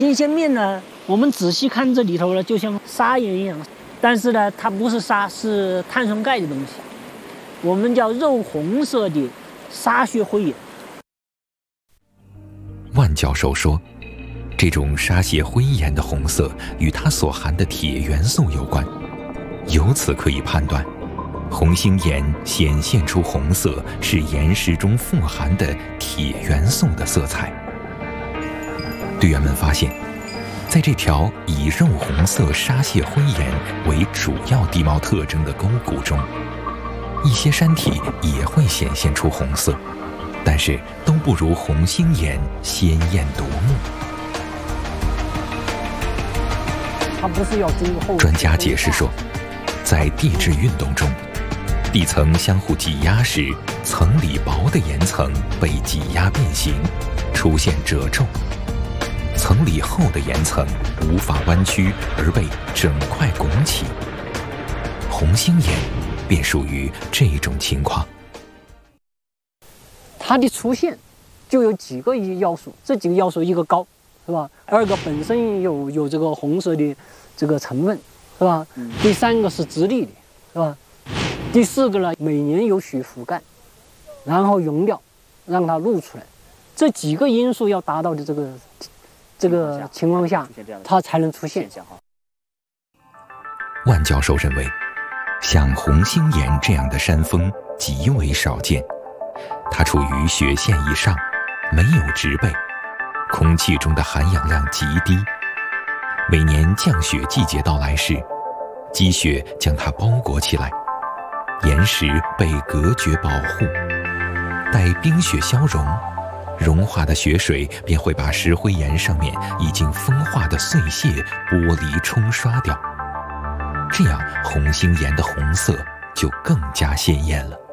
金线面呢，我们仔细看这里头呢，就像砂岩一样，但是呢，它不是砂，是碳酸钙的东西，我们叫肉红色的砂屑灰岩。 万教授说，这种砂屑灰岩的红色与它所含的铁元素有关，由此可以判断，红星岩显现出红色是岩石中富含的铁元素的色彩。队员们发现，在这条以肉红色砂屑灰岩为主要地貌特征的沟谷中，一些山体也会显现出红色，但是都不如红星岩鲜艳夺目。 它不是要经过后。 专家解释说，在地质运动中，地层相互挤压时，层里薄的岩层被挤压变形，出现褶皱；层里厚的岩层无法弯曲而被整块拱起。红星岩便属于这种情况。 它的出现就有几个要素，这几个要素，一个高，是吧？二个本身有这个红色的这个成分，是吧？第三个是直立的，是吧？第四个呢，每年有许覆盖，然后熔掉，让它露出来。这几个因素要达到的这个情况下，它才能出现。 万教授认为，像红星岩这样的山峰极为少见，它处于雪线以上，没有植被，空气中的含氧量极低。每年降雪季节到来时，积雪将它包裹起来，岩石被隔绝保护。待冰雪消融，融化的雪水便会把石灰岩上面已经风化的碎屑剥离冲刷掉，这样红星岩的红色就更加鲜艳了。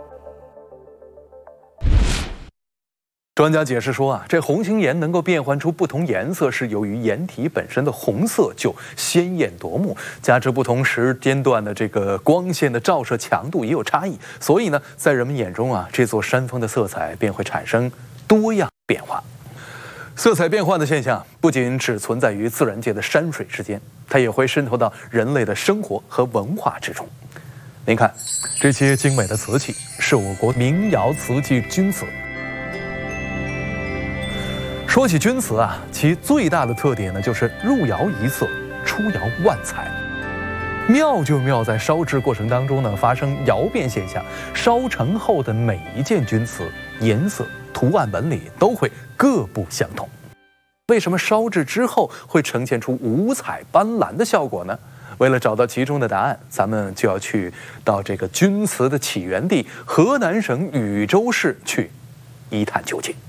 专家解释说啊，这红星岩能够变换出不同颜色，是由于岩体本身的红色就鲜艳夺目，加之不同时间段的这个光线的照射强度也有差异，所以呢，在人们眼中啊，这座山峰的色彩便会产生多样变化。色彩变换的现象不仅只存在于自然界的山水之间，它也会渗透到人类的生活和文化之中。您看，这些精美的瓷器是我国民窑瓷器钧瓷。说起钧瓷啊，其最大的特点呢，就是入窑一色，出窑万彩。妙就妙在烧制过程当中呢，发生窑变现象，烧成后的每一件钧瓷颜色、图案纹理都会各不相同。为什么烧制之后会呈现出五彩斑斓的效果呢？为了找到其中的答案，咱们就要去到这个钧瓷的起源地河南省禹州市去一探究竟。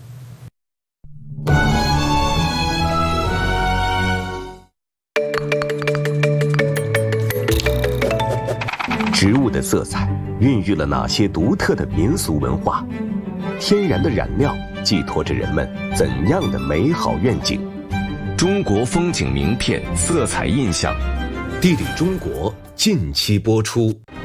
植物的色彩孕育了哪些独特的民俗文化？天然的染料寄托着人们怎样的美好愿景？ 中国风景名片色彩印象， 地理中国近期播出。